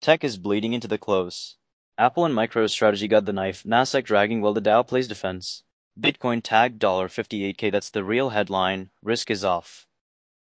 Tech is bleeding into the close. Apple and MicroStrategy got the knife, Nasdaq dragging while the Dow plays defense. Bitcoin tagged $58K, that's the real headline, risk is off.